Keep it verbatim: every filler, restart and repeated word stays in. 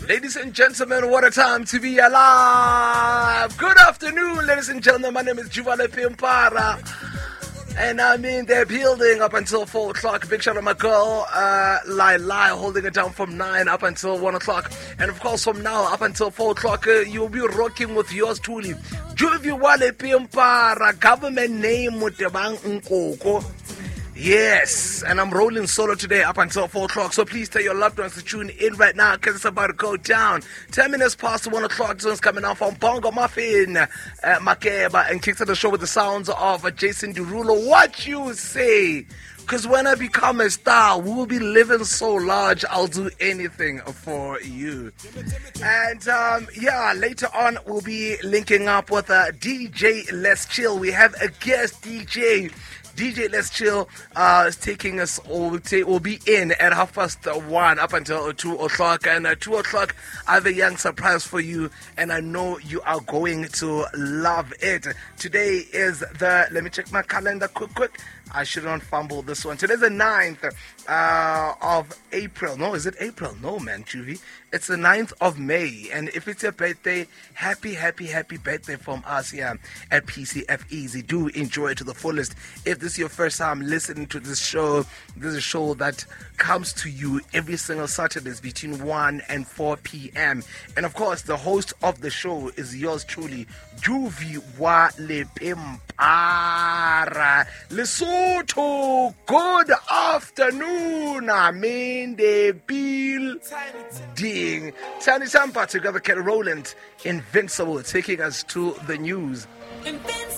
Ladies and gentlemen, what a time to be alive. Good afternoon, ladies and gentlemen. My name is Juvale Pimpara. And I'm in the building up until four o'clock. Big shout out to my girl, uh, Lai Lai, holding it down from nine up until one o'clock. And of course, from now up until four o'clock, uh, you'll be rocking with yours truly, Juvale Pimpara, government name Mutebang Nkoko. Yes, and I'm rolling solo today up until four o'clock, so please tell your loved ones to tune in right now because it's about to go down. ten minutes past one o'clock, this one's coming out from Bongo Muffin, uh, Makeba, and kicks off the show with the sounds of uh, Jason Derulo. What you say? Because when I become a star, we'll be living so large, I'll do anything for you. And um, yeah, later on, we'll be linking up with uh, D J Let's Chill. We have a guest D J. D J Let's Chill uh, is taking us, or will, ta- will be in at half past one up until two o'clock. And at two o'clock, I have a young surprise for you, and I know you are going to love it. Today is the, let me check my calendar quick, quick. I shouldn't fumble this one. Today's the ninth uh, of April. No, is it April? No, man, Juvie. It's the ninth of May. And if it's your birthday, happy, happy, happy birthday from us here at P C F Easy. Do enjoy it to the fullest. If this is your first time listening to this show, this is a show that comes to you every single Saturdays between one and four p.m. And of course, the host of the show is yours truly, Juvie wa Pimpara. Lesotho, good afternoon. I'm in the building. Tiny Tampa together, Ken Rowland, Invincible, taking us to the news.